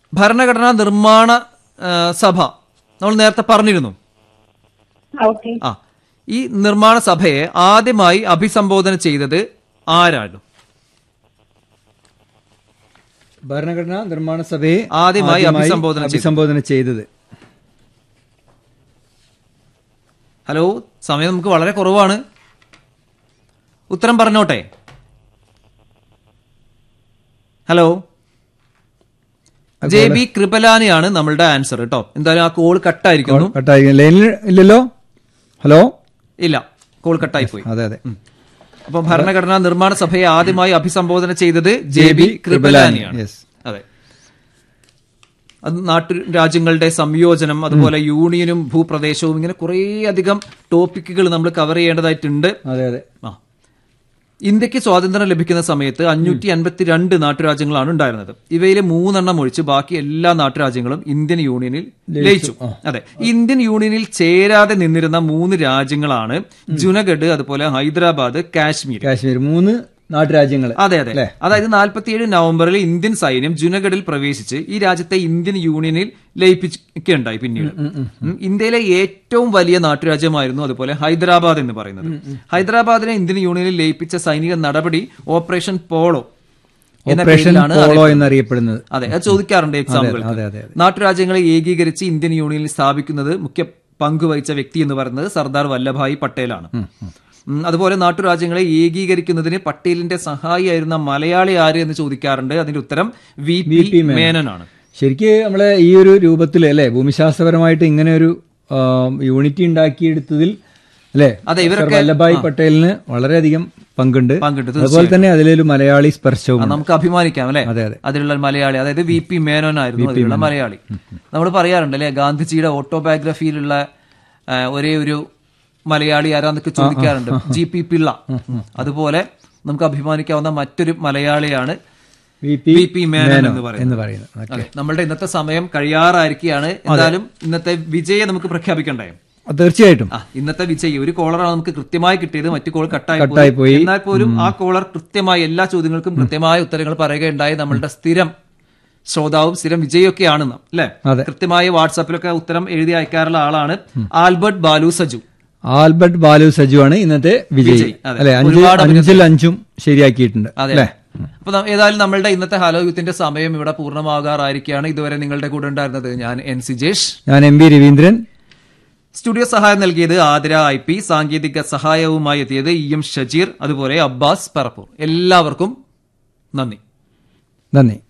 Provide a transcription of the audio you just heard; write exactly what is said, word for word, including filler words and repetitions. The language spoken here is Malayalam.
ഭരണഘടനാ നിർമ്മാണ സഭ നമ്മൾ നേരത്തെ പറഞ്ഞിരുന്നു. ആ ഈ നിർമ്മാണ സഭയെ ആദ്യമായി അഭിസംബോധന ചെയ്തത് ആരാണ്? ഭരണഘടനാ നിർമ്മാണ സഭയെ ആദ്യമായി അഭിസംബോധന അഭിസംബോധന ചെയ്തത്. ഹലോ, സമയം നമുക്ക് വളരെ കുറവാണ്. ഉത്തരം പറഞ്ഞോട്ടെ. ഹലോ, ജെ ബി കൃപലാനിയാണ് നമ്മളുടെ ആൻസർ കേട്ടോ. എന്തായാലും ആ കോൾ കട്ടായിരിക്കുന്നു. ഇല്ലല്ലോ. ഹലോ, ഇല്ല, കോൾ കട്ടായി പോയി. അതെ അതെ. അപ്പൊ ഭരണഘടനാ നിർമ്മാണ സഭയെ ആദ്യമായി അഭിസംബോധന ചെയ്തത് ജെ ബി കൃപലാനിയാണ്. അതെ, അത് നാട്ടു രാജ്യങ്ങളുടെ സംയോജനം, അതുപോലെ യൂണിയനും ഭൂപ്രദേശവും, ഇങ്ങനെ കുറേ അധികം ടോപ്പിക്കുകൾ നമ്മൾ കവർ ചെയ്യേണ്ടതായിട്ടുണ്ട്. അതെ അതെ. ആ ഇന്ത്യക്ക് സ്വാതന്ത്ര്യം ലഭിക്കുന്ന സമയത്ത് അഞ്ഞൂറ്റി അൻപത്തിരണ്ട് നാട്ടുരാജ്യങ്ങളാണ് ഉണ്ടായിരുന്നത്. ഇവയിലെ മൂന്നെണ്ണം ഒഴിച്ച് ബാക്കി എല്ലാ നാട്ടുരാജ്യങ്ങളും ഇന്ത്യൻ യൂണിയനിൽ ലയിച്ചു. അതെ, ഇന്ത്യൻ യൂണിയനിൽ ചേരാതെ നിന്നിരുന്ന മൂന്ന് രാജ്യങ്ങളാണ് ജുനഗഡ്, അതുപോലെ ഹൈദരാബാദ്, കാശ്മീർ. കാശ്മീർ മൂന്ന് നാട്ടുരാജ്യങ്ങൾ. അതെ അതെ. അതായത് നാൽപ്പത്തിയേഴ് നവംബറിൽ ഇന്ത്യൻ സൈന്യം ജുനഗഡിൽ പ്രവേശിച്ച് ഈ രാജ്യത്തെ ഇന്ത്യൻ യൂണിയനിൽ ലയിപ്പിക്കുകയുണ്ടായി. പിന്നീട് ഇന്ത്യയിലെ ഏറ്റവും വലിയ നാട്ടുരാജ്യമായിരുന്നു അതുപോലെ ഹൈദരാബാദ് എന്ന് പറയുന്നത്. ഹൈദരാബാദിനെ ഇന്ത്യൻ യൂണിയനിൽ ലയിപ്പിച്ച സൈനിക നടപടി ഓപ്പറേഷൻ പോളോ എന്ന പേരിലാണ് എന്നറിയപ്പെടുന്നത്. അതെ, അത് ചോദിക്കാറുണ്ട് എക്സാമ്പിൾ. നാട്ടുരാജ്യങ്ങളെ ഏകീകരിച്ച് ഇന്ത്യൻ യൂണിയനിൽ സ്ഥാപിക്കുന്നത് മുഖ്യ പങ്കുവഹിച്ച വ്യക്തി എന്ന് പറയുന്നത് സർദാർ വല്ലഭായ് പട്ടേലാണ്. അതുപോലെ നാട്ടുരാജ്യങ്ങളെ ഏകീകരിക്കുന്നതിന് പട്ടേലിന്റെ സഹായിയായിരുന്ന മലയാളി ആര് എന്ന് ചോദിക്കാറുണ്ട്. അതിന്റെ ഉത്തരം വി പി മേനോനാണ്. ശരിക്ക് നമ്മളെ ഈ ഒരു രൂപത്തിൽ അല്ലെ ഭൂമിശാസ്ത്രപരമായിട്ട് ഇങ്ങനെ ഒരു യൂണിറ്റി ഉണ്ടാക്കിയെടുത്തതിൽ അല്ലെ അതെ ഇവരൊക്കെ വല്ലഭായ് പട്ടേലിന് വളരെയധികം പങ്കുണ്ട്. അതുപോലെ തന്നെ അതിലൊരു മലയാളി സ്പർശവും നമുക്ക് അഭിമാനിക്കാം അല്ലെ. അതിലുള്ള മലയാളി, അതായത് വി പി മേനോനായിരുന്നു അതിലുള്ള മലയാളി. നമ്മൾ പറയാറുണ്ട് അല്ലെ, ഗാന്ധിജിയുടെ ഓട്ടോബയോഗ്രഫിയിലുള്ള ഒരേ ഒരു മലയാളി ആരാന്നൊക്കെ ചോദിക്കാറുണ്ട്, ജി പി പിള്ള. അതുപോലെ നമുക്ക് അഭിമാനിക്കാവുന്ന മറ്റൊരു മലയാളിയാണ് വി പി മേനോൻ എന്ന് പറയുന്നത്. നമ്മളുടെ ഇന്നത്തെ സമയം കഴിയാറായിരിക്കുകയാണ്. എന്തായാലും ഇന്നത്തെ വിജയെ നമുക്ക് പ്രഖ്യാപിക്കണ്ടേ? തീർച്ചയായിട്ടും. ഇന്നത്തെ വിജയ് ഒരു കോളറാണ് നമുക്ക് കൃത്യമായി കിട്ടിയത്. മറ്റു കോൾ കട്ടായി പോയി. എന്നാൽ പോലും ആ കോളർ കൃത്യമായി എല്ലാ ചോദ്യങ്ങൾക്കും കൃത്യമായ ഉത്തരങ്ങൾ പറയുകയുണ്ടായി. നമ്മളുടെ സ്ഥിരം ശ്രോതാവും സ്ഥിരം വിജയൊക്കെയാണ് അല്ലെ. കൃത്യമായി വാട്സാപ്പിലൊക്കെ ഉത്തരം എഴുതി അയക്കാറുള്ള ആളാണ് ആൽബർട്ട് ബാലു സജു. ആൽബർട്ട് ബാലു സജു ആണ് ഇന്നത്തെ വിജയ് അല്ലെ. അഞ്ചിൽ അഞ്ചും ശരിയാക്കിയിട്ടുണ്ട് അല്ലെ. അപ്പൊ ഏതായാലും നമ്മളുടെ ഇന്നത്തെ ഹലോ യൂത്തിന്റെ സമയം ഇവിടെ പൂർണ്ണമാകാറായിരിക്കുകയാണ്. ഇതുവരെ നിങ്ങളുടെ കൂടെ ഉണ്ടായിരുന്നത് ഞാൻ എൻ സിജേഷ്, ഞാൻ എം വി രവീന്ദ്രൻ. സ്റ്റുഡിയോ സഹായം നൽകിയത് ആതിര ഐ പി, സാങ്കേതിക സഹായവുമായി എത്തിയത് ഇ എം ഷജീർ, അതുപോലെ അബ്ബാസ് പറപ്പൂർ. എല്ലാവർക്കും നന്ദി. നന്ദി.